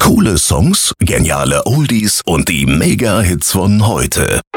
Coole Songs, geniale Oldies und die Mega-Hits von heute.